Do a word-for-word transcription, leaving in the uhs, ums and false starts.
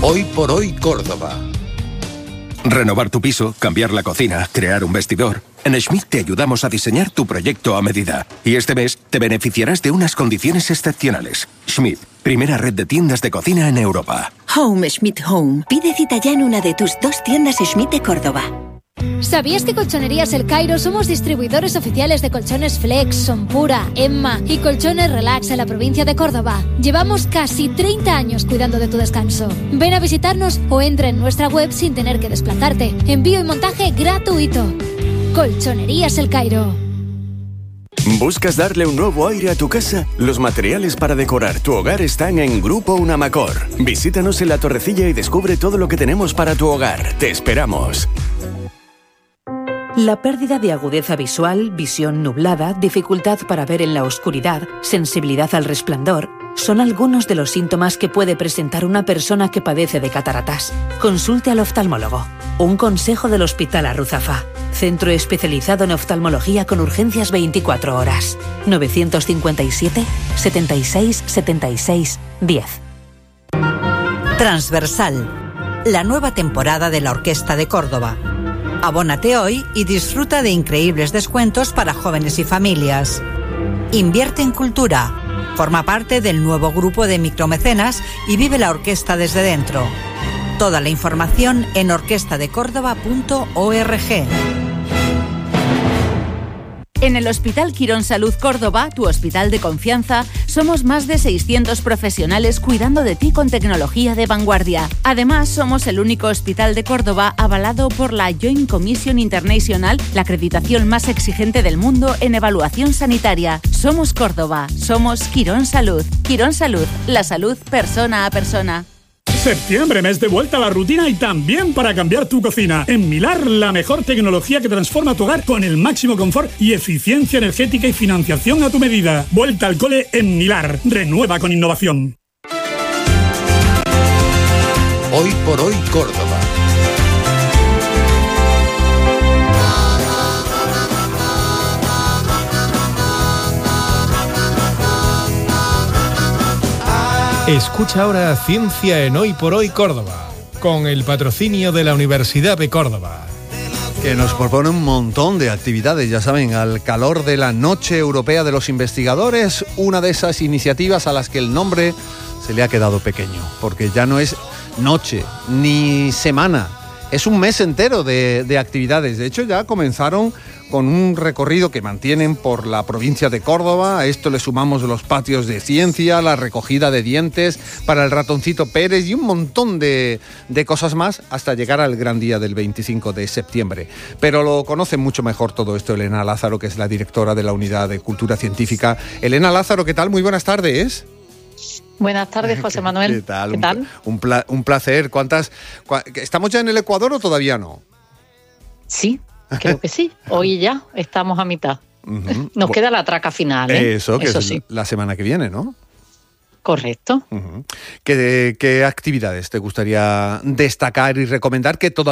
Hoy por hoy Córdoba. Renovar tu piso, cambiar la cocina, crear un vestidor. En Schmidt te ayudamos a diseñar tu proyecto a medida. Y este mes te beneficiarás de unas condiciones excepcionales. Schmidt, primera red de tiendas de cocina en Europa. Home Schmidt Home. Pide cita ya en una de tus dos tiendas Schmidt de Córdoba. ¿Sabías que Colchonerías El Cairo somos distribuidores oficiales de colchones Flex, Sonpura, Emma y colchones Relax en la provincia de Córdoba? Llevamos casi treinta años cuidando de tu descanso. Ven a visitarnos o entra en nuestra web sin tener que desplazarte. Envío y montaje gratuito. Colchonerías El Cairo. ¿Buscas darle un nuevo aire a tu casa? Los materiales para decorar tu hogar están en Grupo Unamacor. Visítanos en La Torrecilla y descubre todo lo que tenemos para tu hogar. Te esperamos. La pérdida de agudeza visual, visión nublada, dificultad para ver en la oscuridad, sensibilidad al resplandor, son algunos de los síntomas que puede presentar una persona que padece de cataratas. Consulte al oftalmólogo. Un consejo del Hospital Arruzafa. Centro especializado en oftalmología con urgencias veinticuatro horas. novecientos cincuenta y siete, setenta y seis, setenta y seis, diez. Transversal. La nueva temporada de la Orquesta de Córdoba. Abónate hoy y disfruta de increíbles descuentos para jóvenes y familias. Invierte en cultura. Forma parte del nuevo grupo de micromecenas y vive la orquesta desde dentro. Toda la información en orquesta de córdoba punto org. En el Hospital Quirón Salud Córdoba, tu hospital de confianza, somos más de seiscientos profesionales cuidando de ti con tecnología de vanguardia. Además, somos el único hospital de Córdoba avalado por la Joint Commission International, la acreditación más exigente del mundo en evaluación sanitaria. Somos Córdoba, somos Quirón Salud. Quirón Salud, la salud persona a persona. Septiembre, mes de vuelta a la rutina y también para cambiar tu cocina. En Milar, la mejor tecnología que transforma tu hogar con el máximo confort y eficiencia energética y financiación a tu medida. Vuelta al cole en Milar. Renueva con innovación. Hoy por hoy Córdoba. Escucha ahora Ciencia en Hoy por Hoy Córdoba, con el patrocinio de la Universidad de Córdoba. Que nos propone un montón de actividades, ya saben, al calor de la Noche Europea de los Investigadores, una de esas iniciativas a las que el nombre se le ha quedado pequeño, porque ya no es noche ni semana, es un mes entero de, de actividades. De hecho, ya comenzaron con un recorrido que mantienen por la provincia de Córdoba. A esto le sumamos los patios de ciencia, la recogida de dientes para el ratoncito Pérez y un montón de, de cosas más hasta llegar al gran día del veinticinco de septiembre. Pero lo conoce mucho mejor todo esto Elena Lázaro, que es la directora de la Unidad de Cultura Científica. Elena Lázaro, ¿qué tal? Muy buenas tardes. Buenas tardes, José Manuel. ¿Qué tal? ¿Qué tal? Un, un, pla- un placer. ¿Cuántas? Cua- ¿Estamos ya en el Ecuador o todavía no? Sí, creo que sí. Hoy ya estamos a mitad. Uh-huh. Nos queda la traca final, ¿eh? Eso, que Eso es sí. la semana que viene, ¿no? Correcto. Uh-huh. ¿Qué, ¿Qué actividades te gustaría destacar y recomendar que todavía